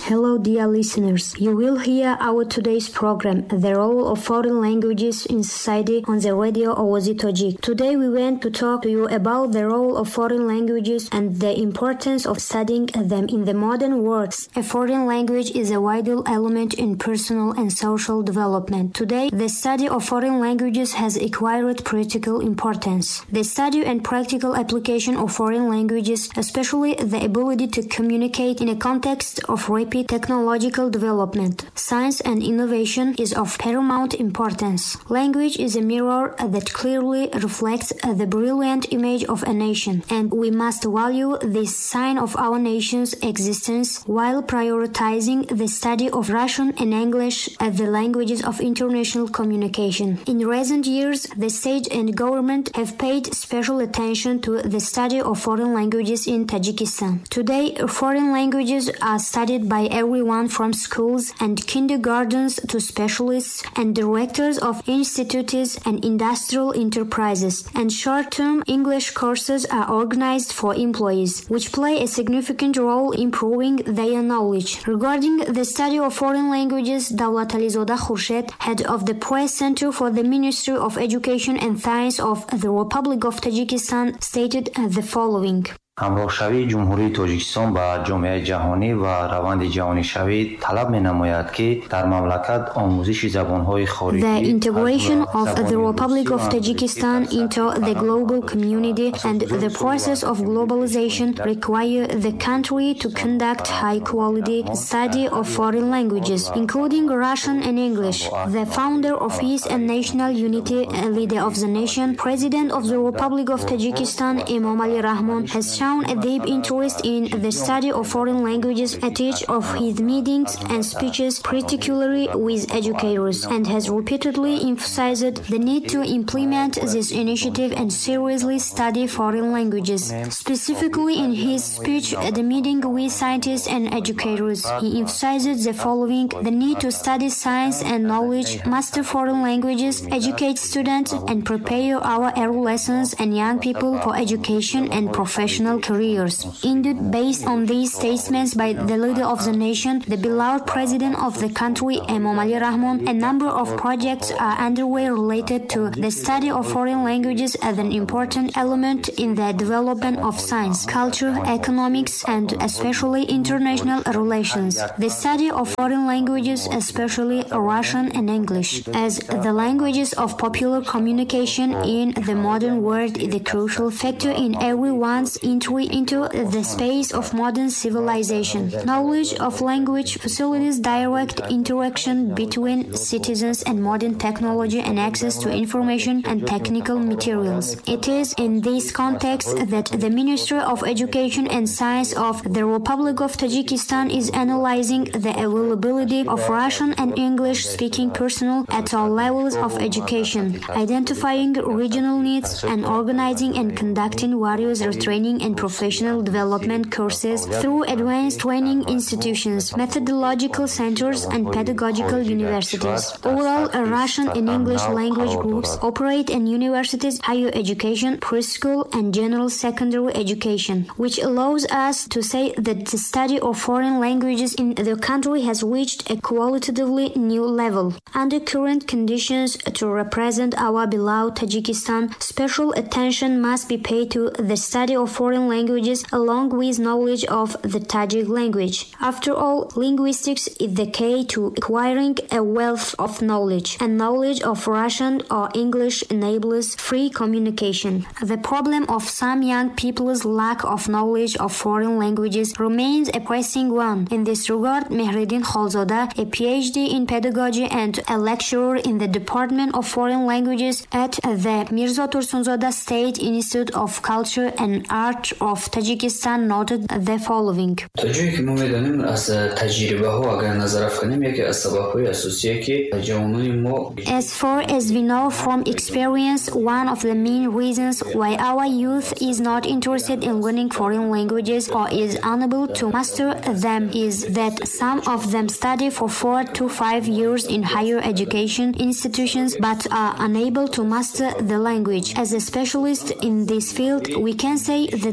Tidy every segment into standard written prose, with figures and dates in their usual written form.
Hello dear listeners, you will hear our today's program, The Role of Foreign Languages in Society on the radio Ovozi Tojik. Today we want to talk to you about the role of foreign languages and the importance of studying them in the modern world. A foreign language is a vital element in personal and social development. Today, the study of foreign languages has acquired practical importance. The study and practical application of foreign languages, especially the ability to communicate in a context of rapid technological development, science and innovation, is of paramount importance. Language is a mirror that clearly reflects the brilliant image of a nation, and we must value this sign of our nation's existence while prioritizing the study of Russian and English as the languages of international communication. In recent years, the state and government have paid special attention to the study of foreign languages in Tajikistan. Today, foreign languages are studied by everyone from schools and kindergartens to specialists and directors of institutes and industrial enterprises, and short-term English courses are organized for employees, which play a significant role in improving their knowledge. Regarding the study of foreign languages, Davlat Alizoda Khurshid, head of the Press Center for the Ministry of Education and Science of the Republic of Tajikistan, stated the following. همراه‌شوی جمهوری تاجیکستان با جامعه جهانی و روند جهانی شوی طلب می‌نماید که در مملکت آموزش زبان‌های خارجی The integration of the Republic of Tajikistan into the global community and the process of globalization require the country to conduct high-quality study of foreign languages, including Russian and English. The founder of Peace and National Unity, leader of the nation, President of the Republic of Tajikistan, Emomali Rahmon, has shown a deep interest in the study of foreign languages at each of his meetings and speeches, particularly with educators, and has repeatedly emphasized the need to implement this initiative and seriously study foreign languages. Specifically in his speech at the meeting with scientists and educators, he emphasized the following: the need to study science and knowledge, master foreign languages, educate students, and prepare our adolescents and young people for education and professional careers. Indeed, based on these statements by the leader of the nation, the beloved president of the country, Emomali Rahmon, a number of projects are underway related to the study of foreign languages as an important element in the development of science, culture, economics, and especially international relations. The study of foreign languages, especially Russian and English, as the languages of popular communication in the modern world, is a crucial factor in everyone's entry into the space of modern civilization. Knowledge of language facilitates direct interaction between citizens and modern technology and access to information and technical materials. It is in this context that the Ministry of Education and Science of the Republic of Tajikistan is analyzing the availability of Russian and English-speaking personnel at all levels of education, identifying regional needs, and organizing and conducting various retraining and professional development courses through advanced training institutions, methodological centers, and pedagogical universities. Overall, Russian and English language groups operate in universities, higher education, preschool, and general secondary education, which allows us to say that the study of foreign languages in the country has reached a qualitatively new level. Under current conditions, to represent our beloved Tajikistan, special attention must be paid to the study of foreign languages along with knowledge of the Tajik language. After all, linguistics is the key to acquiring a wealth of knowledge, and knowledge of Russian or English enables free communication. The problem of some young people's lack of knowledge of foreign languages remains a pressing one. In this regard, Mehreddin Khalzoda, a PhD in pedagogy and a lecturer in the Department of Foreign Languages at the Mirza Tursunzada State Institute of Culture and Art of Tajikistan, noted the following. توجهی که ما می‌دانیم از تجربه ها اگر نظر کنیم یکی از سبب‌های اساسی که جوانان ما As far as we know from experience, one of the main reasons why our youth is not interested in learning foreign languages or is unable to master them is that some of them study for 4 to 5 years in higher education institutions but are unable to master the language. As a specialist in this field, we can say that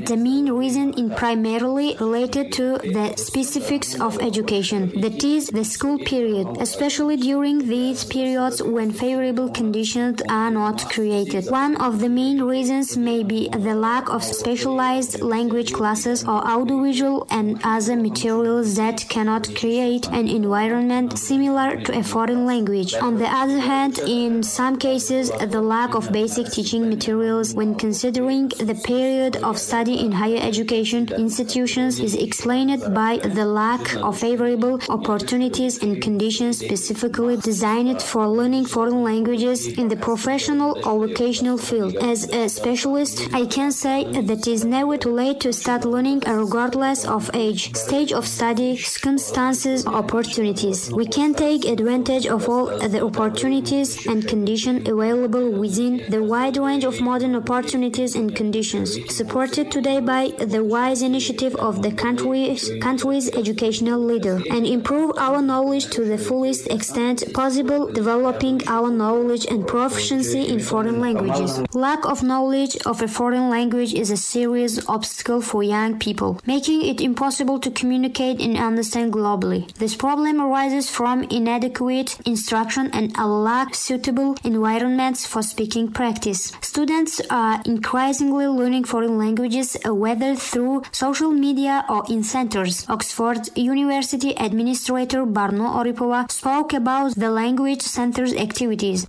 the main reason is primarily related to the specifics of education, that is, the school period, especially during these periods when favorable conditions are not created. One of the main reasons may be the lack of specialized language classes or audiovisual and other materials that cannot create an environment similar to a foreign language. On the other hand, in some cases, the lack of basic teaching materials when considering the period of study in higher education institutions is explained by the lack of favorable opportunities and conditions specifically designed for learning foreign languages in the professional or vocational field. As a specialist, I can say that it is never too late to start learning regardless of age, stage of study, circumstances, or opportunities. We can take advantage of all the opportunities and conditions available within the wide range of modern opportunities and conditions, supported today by the wise initiative of the country's educational leader, and improve our knowledge to the fullest extent possible, developing our knowledge and proficiency in foreign languages. Lack of knowledge of a foreign language is a serious obstacle for young people, making it impossible to communicate and understand globally. This problem arises from inadequate instruction and a lack of suitable environments for speaking practice. Students are increasingly learning foreign languages, whether through social media or in centers. Oxford University Administrator Barno Oripova spoke about the language center's activities.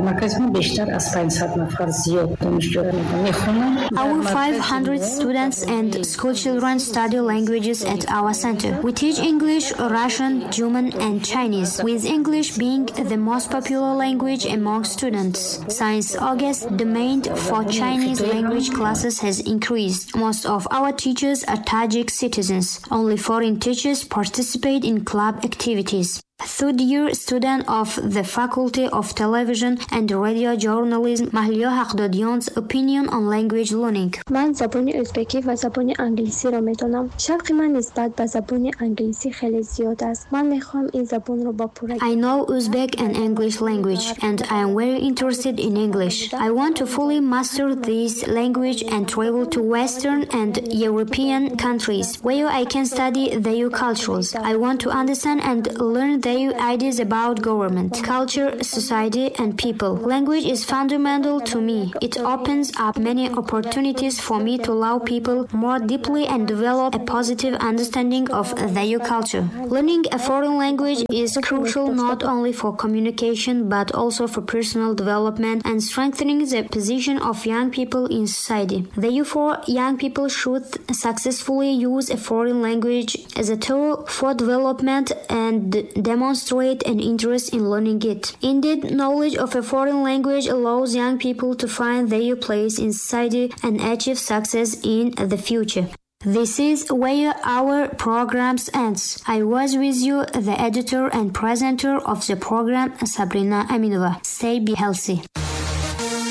Our 500 students and school children study languages at our center. We teach English, Russian, German, and Chinese, with English being the most popular language among students. Since August, demand for Chinese language classes has increased. Most of our teachers are Tajik citizens. Only foreign teachers participate in club activities. Third-year student of the Faculty of Television and Radio Journalism, Mahliyo Haqdodion's opinion on language learning. من زبان ازبکی و زبان انگلیسی را میدانم. شوق من نسبت به زبان انگلیسی خیلی زیاد است. من میخوام این زبان را با پوره. I know Uzbek and English language, and I am very interested in English. I want to fully master this language and travel to Western and European countries where I can study their cultures. I want to understand and learn their ideas about government, culture, society, and people. Language is fundamental to me. It opens up many opportunities for me to love people more deeply and develop a positive understanding of their culture. Learning a foreign language is crucial not only for communication but also for personal development and strengthening the position of young people in society. Therefore, young people should successfully use a foreign language as a tool for development and demonstrate an interest in learning it. Indeed, knowledge of a foreign language allows young people to find their place in society and achieve success in the future. This is where our programs ends. I was with you, the editor and presenter of the program, Sabrina Aminova. Stay healthy.